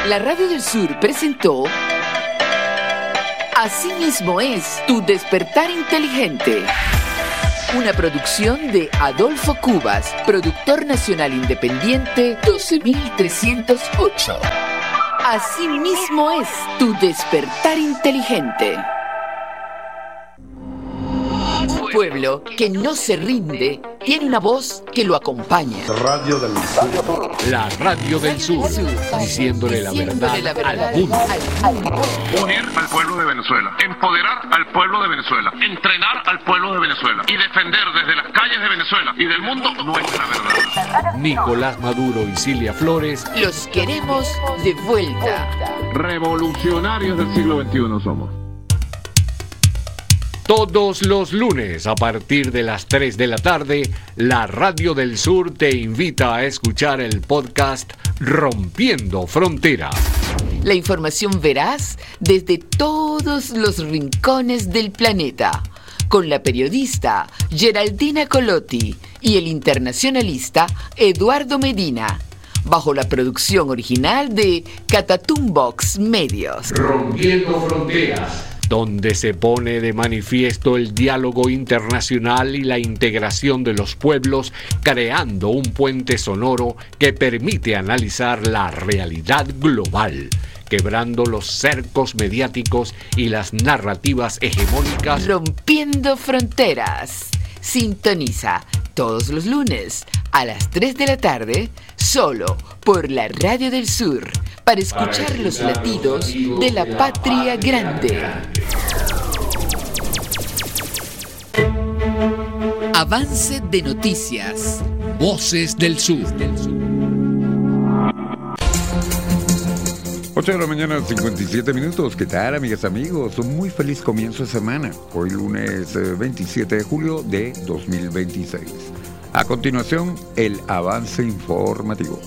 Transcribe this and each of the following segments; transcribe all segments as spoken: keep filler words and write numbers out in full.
La Radio del Sur presentó Así mismo es, tu despertar inteligente. Una producción de Adolfo Cubas, productor nacional independiente doce mil trescientos ocho. Así mismo es, tu despertar inteligente. Pueblo que no se rinde tiene una voz que lo acompaña. Radio del Sur. La Radio del Sur, diciéndole la verdad, la verdad al mundo. Unir al pueblo de Venezuela, empoderar al pueblo de Venezuela, entrenar al pueblo de Venezuela y defender desde las calles de Venezuela y del mundo nuestra verdad. Nicolás Maduro y Cilia Flores. Los queremos de vuelta. Revolucionarios del siglo veintiuno somos. Todos los lunes a partir de las tres de la tarde, la Radio del Sur te invita a escuchar el podcast Rompiendo Fronteras. La información veraz desde todos los rincones del planeta, con la periodista Geraldina Colotti y el internacionalista Eduardo Medina, bajo la producción original de Catatumbox Medios. Rompiendo Fronteras, donde se pone de manifiesto el diálogo internacional y la integración de los pueblos, creando un puente sonoro que permite analizar la realidad global, quebrando los cercos mediáticos y las narrativas hegemónicas. Rompiendo Fronteras. Sintoniza todos los lunes a las tres de la tarde, solo por la Radio del Sur, para escuchar, para escuchar los latidos de la, de la patria, patria grande. grande. Avance de noticias. Voces del Sur. ocho de la mañana, cincuenta y siete minutos. ¿Qué tal, amigas, amigos? Un muy feliz comienzo de semana. Hoy lunes veintisiete de julio de dos mil veintiséis. A continuación, el avance informativo.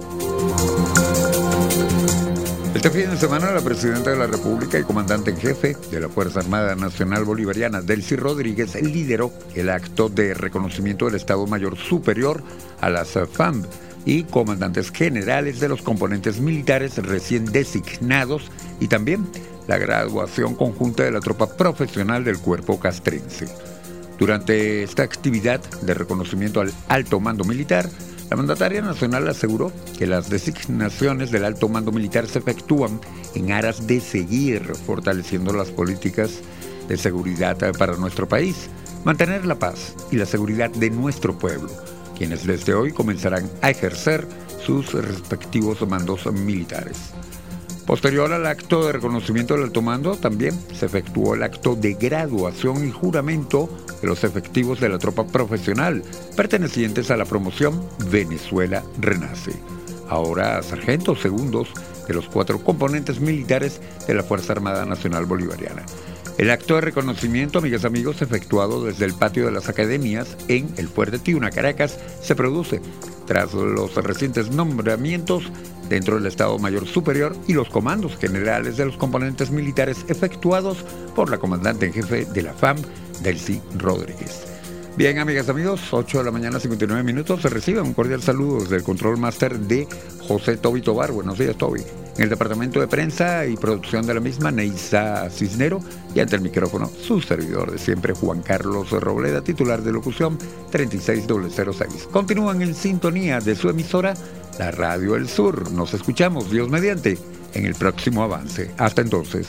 Este fin de semana, la presidenta de la República y comandante en jefe de la Fuerza Armada Nacional Bolivariana, Delcy Rodríguez, lideró el acto de reconocimiento del Estado Mayor Superior a las F A M y comandantes generales de los componentes militares recién designados y también la graduación conjunta de la tropa profesional del cuerpo castrense. Durante esta actividad de reconocimiento al alto mando militar, la mandataria nacional aseguró que las designaciones del alto mando militar se efectúan en aras de seguir fortaleciendo las políticas de seguridad para nuestro país, mantener la paz y la seguridad de nuestro pueblo, quienes desde hoy comenzarán a ejercer sus respectivos mandos militares. Posterior al acto de reconocimiento del alto mando, también se efectuó el acto de graduación y juramento de los efectivos de la tropa profesional pertenecientes a la promoción Venezuela Renace. Ahora sargentos segundos de los cuatro componentes militares de la Fuerza Armada Nacional Bolivariana. El acto de reconocimiento, amigas y amigos, efectuado desde el patio de las academias en el Fuerte Tiuna, Caracas, se produce tras los recientes nombramientos dentro del Estado Mayor Superior y los comandos generales de los componentes militares efectuados por la comandante en jefe de la F A M, Delcy Rodríguez. Bien, amigas y amigos, ocho de la mañana, cincuenta y nueve minutos, se recibe un cordial saludo desde el Control Master de José Toby Tobar. Buenos días, Toby. En el departamento de prensa y producción de la misma, Neisa Cisnero, y ante el micrófono, su servidor de siempre, Juan Carlos Robleda, titular de locución treinta y seis cero cero seis. Continúan en sintonía de su emisora, la Radio del Sur. Nos escuchamos, Dios mediante, en el próximo avance. Hasta entonces.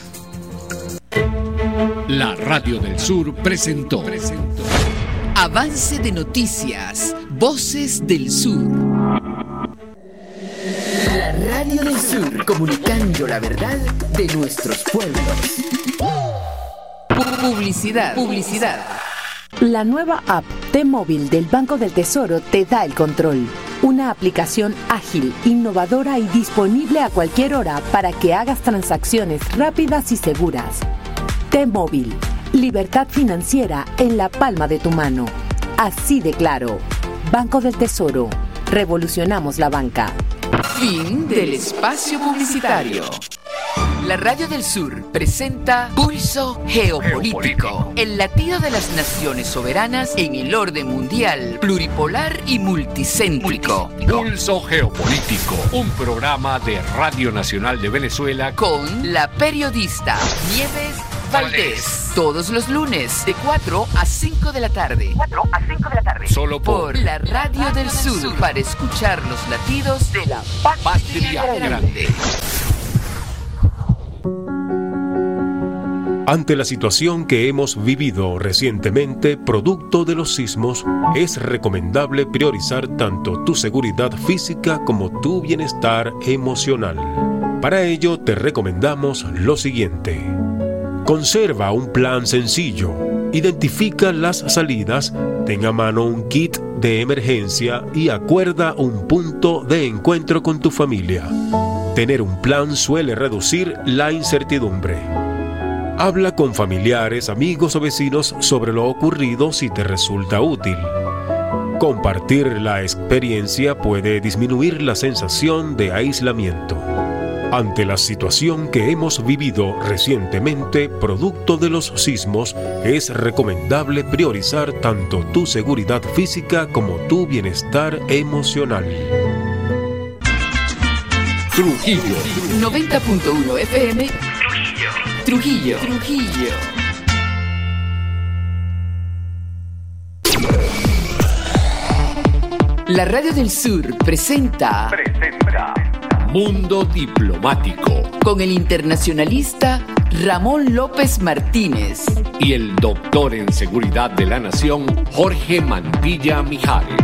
La Radio del Sur presentó, presentó. Avance de noticias. Voces del Sur. La Radio del Sur, comunicando la verdad de nuestros pueblos. Publicidad, publicidad. La nueva app T-Móvil del Banco del Tesoro te da el control. Una aplicación ágil, innovadora y disponible a cualquier hora para que hagas transacciones rápidas y seguras. T-Móvil, libertad financiera en la palma de tu mano. Así de claro. Banco del Tesoro. Revolucionamos la banca. Fin del espacio publicitario. La Radio del Sur presenta Pulso Geopolítico, Geopolítico, el latido de las naciones soberanas en el orden mundial, pluripolar y multicéntrico. Pulso Geopolítico, un programa de Radio Nacional de Venezuela con la periodista Nieves Valdés. Todos los lunes de cuatro a cinco de la tarde. cuatro a cinco de la tarde. Solo por, por la Radio, Radio del Sur, Sur para escuchar los latidos de la patria, patria grande. Ante la situación que hemos vivido recientemente, producto de los sismos, es recomendable priorizar tanto tu seguridad física como tu bienestar emocional. Para ello, te recomendamos lo siguiente. Conserva un plan sencillo, identifica las salidas, ten a mano un kit de emergencia y acuerda un punto de encuentro con tu familia. Tener un plan suele reducir la incertidumbre. Habla con familiares, amigos o vecinos sobre lo ocurrido si te resulta útil. Compartir la experiencia puede disminuir la sensación de aislamiento. Ante la situación que hemos vivido recientemente, producto de los sismos, es recomendable priorizar tanto tu seguridad física como tu bienestar emocional. Trujillo noventa punto uno F M Trujillo. Trujillo. Trujillo. La Radio del Sur presenta, presenta Mundo Diplomático con el internacionalista Ramón López Martínez y el doctor en Seguridad de la Nación Jorge Mantilla Mijares.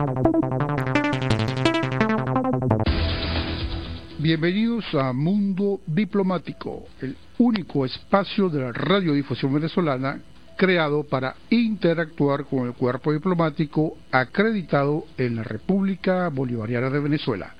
Bienvenidos a Mundo Diplomático, el único espacio de la radiodifusión venezolana creado para interactuar con el cuerpo diplomático acreditado en la República Bolivariana de Venezuela.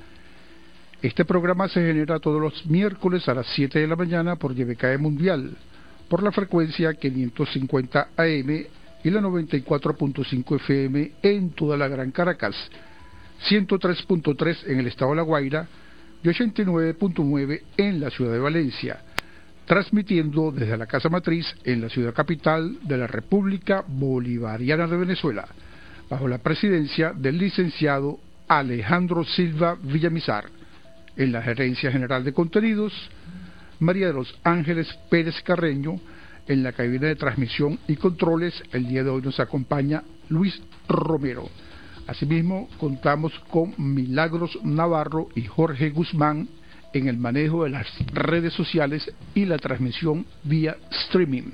Este programa se genera todos los miércoles a las siete de la mañana por Y B K E Mundial, por la frecuencia quinientos cincuenta A M y la noventa y cuatro punto cinco F M en toda la Gran Caracas, ciento tres punto tres en el estado de La Guaira y ochenta y nueve punto nueve en la ciudad de Valencia, transmitiendo desde la casa matriz en la ciudad capital de la República Bolivariana de Venezuela, bajo la presidencia del licenciado Alejandro Silva Villamizar. En la gerencia general de contenidos, María de los Ángeles Pérez Carreño. En la cabina de transmisión y controles, el día de hoy nos acompaña Luis Romero. Asimismo, contamos con Milagros Navarro y Jorge Guzmán en el manejo de las redes sociales y la transmisión vía streaming.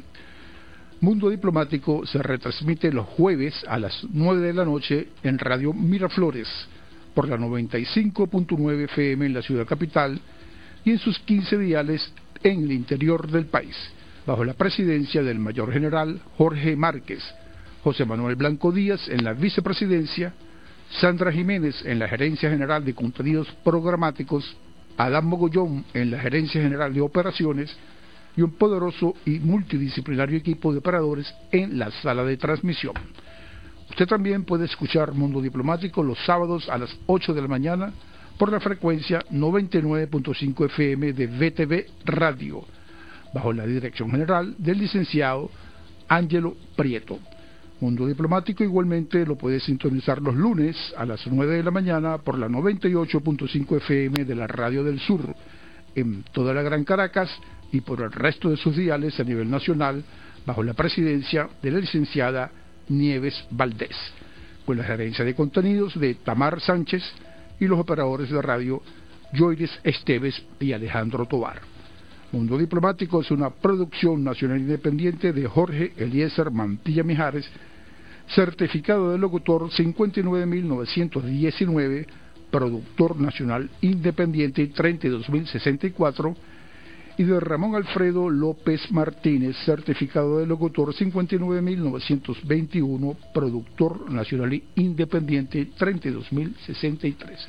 Mundo Diplomático se retransmite los jueves a las nueve de la noche en Radio Miraflores, por la noventa y cinco punto nueve F M en la ciudad capital y en sus quince diales en el interior del país, bajo la presidencia del mayor general Jorge Márquez, José Manuel Blanco Díaz en la vicepresidencia, Sandra Jiménez en la gerencia general de contenidos programáticos, Adán Mogollón en la gerencia general de operaciones y un poderoso y multidisciplinario equipo de operadores en la sala de transmisión. Usted también puede escuchar Mundo Diplomático los sábados a las ocho de la mañana por la frecuencia noventa y nueve punto cinco F M de V T V Radio, bajo la dirección general del licenciado Ángelo Prieto. Mundo Diplomático igualmente lo puede sintonizar los lunes a las nueve de la mañana por la noventa y ocho punto cinco F M de la Radio del Sur, en toda la Gran Caracas y por el resto de sus diales a nivel nacional, bajo la presidencia de la licenciada Nieves Valdés, con la gerencia de contenidos de Tamar Sánchez y los operadores de radio Joyres Esteves y Alejandro Tobar. Mundo Diplomático es una producción nacional independiente de Jorge Eliezer Mantilla Mijares, certificado de locutor cincuenta y nueve mil novecientos diecinueve, productor nacional independiente treinta y dos mil sesenta y cuatro, y de Ramón Alfredo López Martínez, certificado de locutor cincuenta y nueve mil novecientos veintiuno, productor nacional independiente treinta y dos mil sesenta y tres.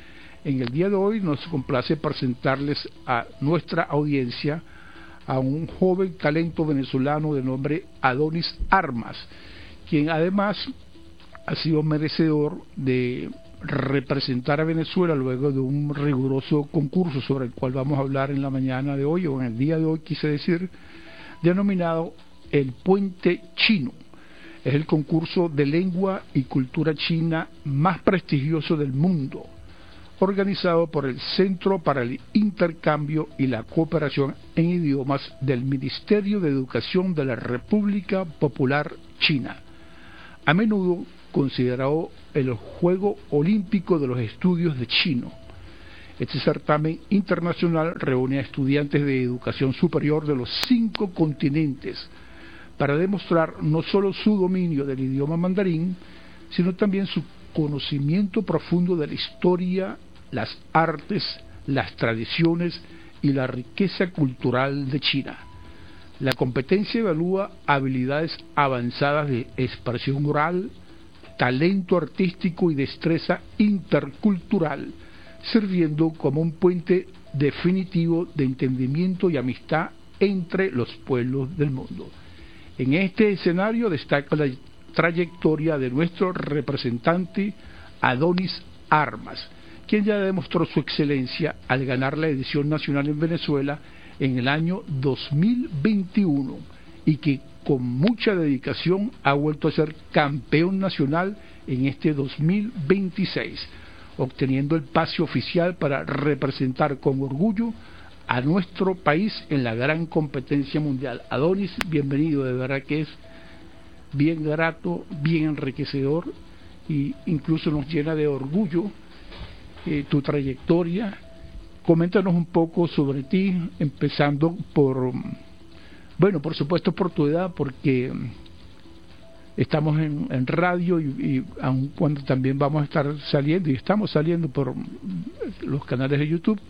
En el día de hoy nos complace presentarles a nuestra audiencia a un joven talento venezolano de nombre Adonis Armas, quien además ha sido merecedor de representar a Venezuela luego de un riguroso concurso sobre el cual vamos a hablar en la mañana de hoy, o en el día de hoy quise decir, denominado el Puente Chino. Es el concurso de lengua y cultura china más prestigioso del mundo, organizado por el Centro para el Intercambio y la Cooperación en Idiomas del Ministerio de Educación de la República Popular China, a menudo considerado el Juego Olímpico de los Estudios de Chino. Este certamen internacional reúne a estudiantes de educación superior de los cinco continentes para demostrar no solo su dominio del idioma mandarín, sino también su conocimiento profundo de la historia, las artes, las tradiciones y la riqueza cultural de China. La competencia evalúa habilidades avanzadas de expresión oral, talento artístico y destreza intercultural, sirviendo como un puente definitivo de entendimiento y amistad entre los pueblos del mundo. En este escenario destaca la trayectoria de nuestro representante Adonis Armas, quien ya demostró su excelencia al ganar la edición nacional en Venezuela en el año dos mil veintiuno y que con mucha dedicación ha vuelto a ser campeón nacional en este dos mil veintiséis, obteniendo el pase oficial para representar con orgullo a nuestro país en la gran competencia mundial. Adonis, bienvenido, de verdad que es bien grato, bien enriquecedor e incluso nos llena de orgullo eh, tu trayectoria. Coméntanos un poco sobre ti, empezando por, bueno, por supuesto por tu edad, porque estamos en, en radio y, y aun cuando también vamos a estar saliendo y estamos saliendo por los canales de YouTube,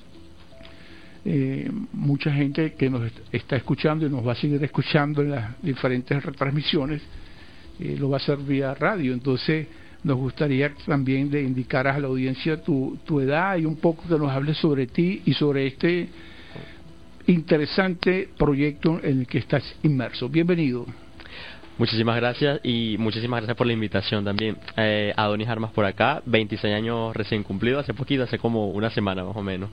eh, mucha gente que nos está escuchando y nos va a seguir escuchando en las diferentes retransmisiones, eh, lo va a hacer vía radio. Entonces nos gustaría también de indicar a la audiencia tu, tu edad y un poco que nos hables sobre ti y sobre este interesante proyecto en el que estás inmerso. Bienvenido. Muchísimas gracias y muchísimas gracias por la invitación también. Eh, Adonis Armas por acá, veintiséis años recién cumplido, hace poquito, hace como una semana más o menos.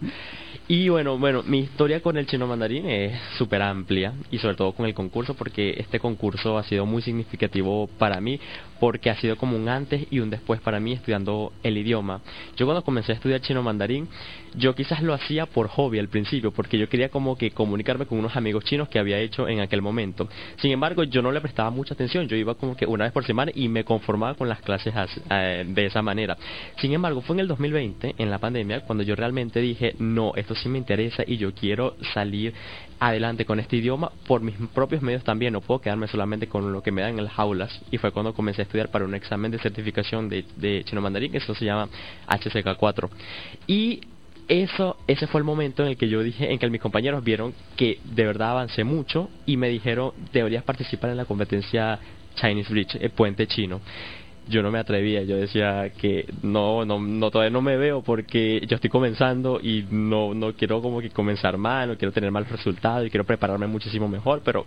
Y bueno, bueno, mi historia con el chino mandarín es súper amplia y sobre todo con el concurso, porque este concurso ha sido muy significativo para mí, porque ha sido como un antes y un después para mí estudiando el idioma. Yo cuando comencé a estudiar chino mandarín, yo quizás lo hacía por hobby al principio, porque yo quería como que comunicarme con unos amigos chinos que había hecho en aquel momento. Sin embargo, yo no le prestaba mucha atención, yo iba como que una vez por semana y me conformaba con las clases eh, de esa manera. Sin embargo, fue en el dos mil veinte, en la pandemia, cuando yo realmente dije, no, esto sí me interesa y yo quiero salir adelante con este idioma por mis propios medios también, no puedo quedarme solamente con lo que me dan en las aulas. Y fue cuando comencé a estudiar para un examen de certificación de, de chino mandarín, que eso se llama H C K cuatro. Y eso, ese fue el momento en el que yo dije, en que mis compañeros vieron que de verdad avancé mucho y me dijeron, deberías participar en la competencia Chinese Bridge, el puente chino. Yo no me atrevía, yo decía que no, no, no, todavía no me veo porque yo estoy comenzando y no, no quiero como que comenzar mal, no quiero tener malos resultados y quiero prepararme muchísimo mejor, pero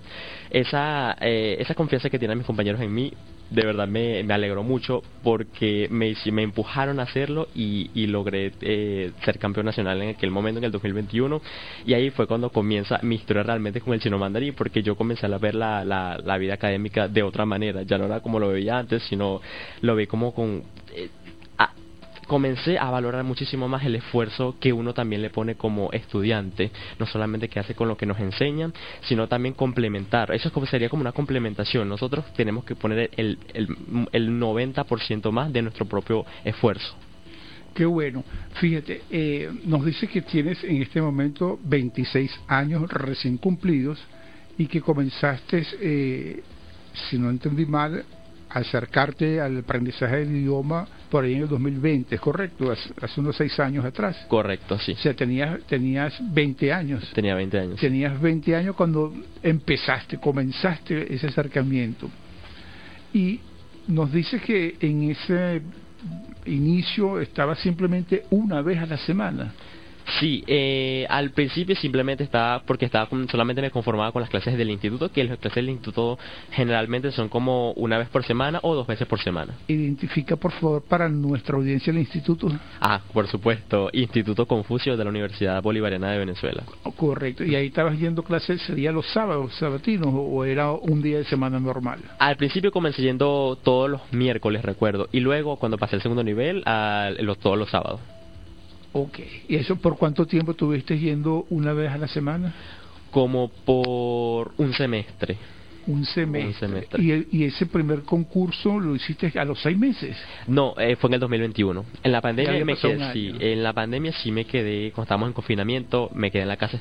esa, eh, esa confianza que tienen mis compañeros en mí, de verdad me, me alegró mucho porque me, me empujaron a hacerlo y, y logré eh, ser campeón nacional en aquel momento, en el dos mil veintiuno, y ahí fue cuando comienza mi historia realmente con el chino mandarín, porque yo comencé a ver la, la, la vida académica de otra manera, ya no era como lo veía antes, sino lo vi como con... Eh, a, comencé a valorar muchísimo más el esfuerzo que uno también le pone como estudiante, no solamente que hace con lo que nos enseñan, sino también complementar. Eso es como, sería como una complementación. Nosotros tenemos que poner el, el, el noventa por ciento más de nuestro propio esfuerzo. Qué bueno. Fíjate, eh, nos dice que tienes en este momento veintiséis años recién cumplidos y que comenzaste, eh, si no entendí mal, acercarte al aprendizaje del idioma por ahí en el dos mil veinte, ¿es correcto? Hace, hace unos seis años atrás. Correcto, sí. O sea, tenías, tenías veinte años. Tenía veinte años. Tenías veinte años cuando empezaste, comenzaste ese acercamiento. Y nos dices que en ese inicio estaba simplemente una vez a la semana. Sí, eh, al principio simplemente estaba, porque estaba con- solamente me conformaba con las clases del instituto, que las clases del instituto generalmente son como una vez por semana o dos veces por semana. Identifica, por favor, para nuestra audiencia el instituto. Ah, por supuesto, Instituto Confucio de la Universidad Bolivariana de Venezuela. Correcto. ¿Y ahí estabas yendo clases, sería los sábados, sabatinos, o era un día de semana normal? Al principio comencé yendo todos los miércoles, recuerdo, y luego cuando pasé al segundo nivel, a los, todos los sábados. Ok. ¿Y eso por cuánto tiempo estuviste yendo una vez a la semana? Como por un semestre. Un semestre. Un semestre. ¿Y, el- y ese primer concurso lo hiciste a los seis meses? No, eh, fue en el dos mil veintiuno. En la Ya pandemia había me pasado quedé, un sí, año. en la pandemia sí me quedé, cuando estábamos en confinamiento, me quedé en la casa